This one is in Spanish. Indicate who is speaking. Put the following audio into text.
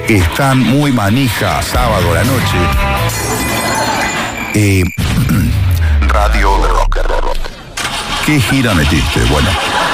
Speaker 1: están muy manija, sábado a la noche. Radio de Rock. ¿Qué gira metiste? Bueno,